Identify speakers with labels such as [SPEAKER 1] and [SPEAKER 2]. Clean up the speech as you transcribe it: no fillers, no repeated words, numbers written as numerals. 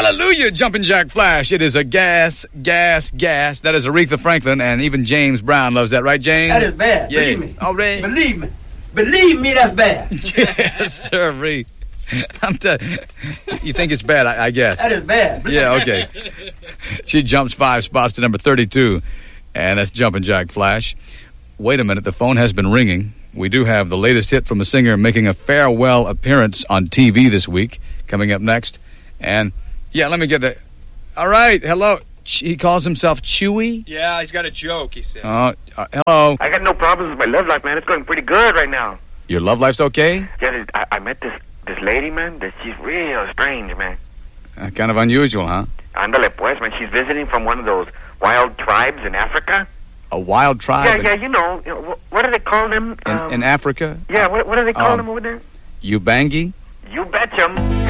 [SPEAKER 1] Hallelujah, Jumpin' Jack Flash. It is a gas. That is Aretha Franklin, and even James Brown loves that, right, James?
[SPEAKER 2] That is bad.
[SPEAKER 1] Yeah.
[SPEAKER 2] Believe me.
[SPEAKER 1] All right.
[SPEAKER 2] Believe me, that's bad.
[SPEAKER 1] Yes, sir, Ree. You think it's bad, I guess.
[SPEAKER 2] That is bad.
[SPEAKER 1] Yeah, okay. She jumps 5 spots to number 32, and that's Jumpin' Jack Flash. Wait a minute, the phone has been ringing. We do have the latest hit from a singer making a farewell appearance on TV this week, coming up next. And, yeah, let me get that. All right, hello. He calls himself Chewy?
[SPEAKER 3] Yeah, he's got a joke, he said.
[SPEAKER 1] Hello.
[SPEAKER 4] I got no problems with my love life, man. It's going pretty good right now.
[SPEAKER 1] Your love life's okay?
[SPEAKER 4] Yeah, I met this lady, man, that she's real strange, man.
[SPEAKER 1] Kind of unusual, huh?
[SPEAKER 4] Ándale, pues, man. She's visiting from one of those wild tribes in Africa.
[SPEAKER 1] A wild tribe?
[SPEAKER 4] Yeah, you know what do they call them?
[SPEAKER 1] In Africa?
[SPEAKER 4] Yeah, what do they call them over there?
[SPEAKER 1] Ubangi?
[SPEAKER 4] You betcha.